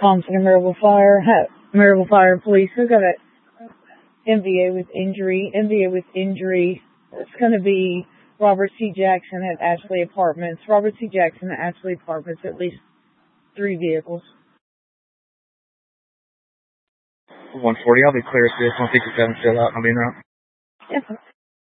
Thompson and Maryville Fire Police. We've got a MVA with injury. It's going to be Robert C. Jackson at Ashley Apartments. Robert C. Jackson at Ashley Apartments, at least 3 vehicles. 140, I'll be clear at this. 157 still out. I'll be in route. Yes, sir.